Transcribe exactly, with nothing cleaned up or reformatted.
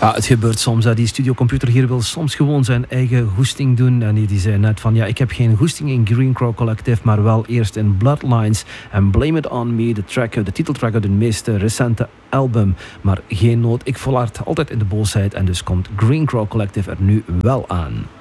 Ja, het gebeurt soms. Hè. Die studiocomputer hier wil soms gewoon zijn eigen goesting doen. En die zei net van, ja, ik heb geen goesting in Green Crow Collective, maar wel eerst in Bloodlines en Blame It On Me, de, track, de titeltrack uit hun meest recente album. Maar geen nood, ik volhard altijd in de boosheid en dus komt Green Crow Collective er nu wel aan.